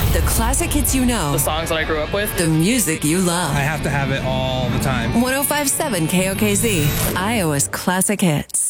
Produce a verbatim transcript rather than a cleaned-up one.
The classic hits you know. The songs that I grew up with. The music you love. I have to have it all the time. one oh five point seven K O K Z, Iowa's classic hits.